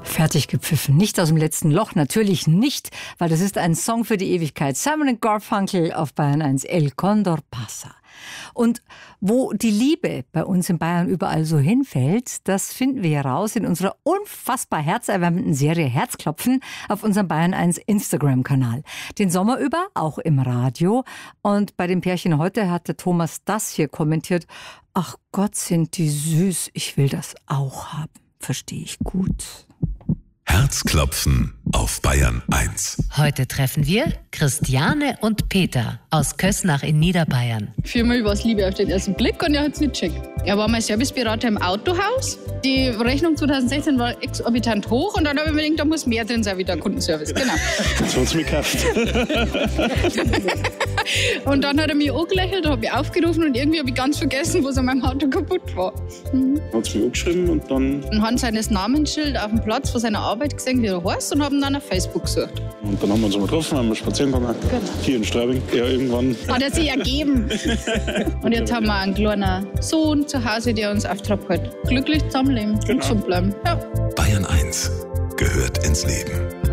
Fertig gepfiffen. Nicht aus dem letzten Loch, natürlich nicht, weil das ist ein Song für die Ewigkeit. Simon & Garfunkel auf Bayern 1, El Condor Pasa. Und wo die Liebe bei uns in Bayern überall so hinfällt, das finden wir heraus in unserer unfassbar herzerwärmenden Serie Herzklopfen auf unserem Bayern 1 Instagram-Kanal. Den Sommer über, auch im Radio. Und bei dem Pärchen heute hat der Thomas das hier kommentiert: Ach Gott, sind die süß, ich will das auch haben. Verstehe ich gut. Herzklopfen auf Bayern 1. Heute treffen wir Christiane und Peter aus Kösnach in Niederbayern. Für mich war es Liebe auf den ersten Blick und er hat es nicht checkt. Er war mein Serviceberater im Autohaus. Die Rechnung 2016 war exorbitant hoch und dann habe ich mir gedacht, da muss mehr drin sein wie der Kundenservice. Genau. Das hat's mir gekauft. Und dann hat er mich angelächelt, habe ich aufgerufen und irgendwie habe ich ganz vergessen, was an meinem Auto kaputt war. Hat es mir angeschrieben und dann... Und haben seines Namensschild auf dem Platz von seiner Arbeit gesehen, wie er heißt, und haben dann auf Facebook gesucht. Und dann haben wir uns mal getroffen, haben wir spazieren gegangen. Genau. Hier in Straubing. Ja, irgendwann. Hat er sich ergeben. Und jetzt haben wir einen kleinen Sohn zu Hause, der uns auftragt hält. Glücklich zusammenleben und gesund bleiben. Ja. Bayern 1 gehört ins Leben.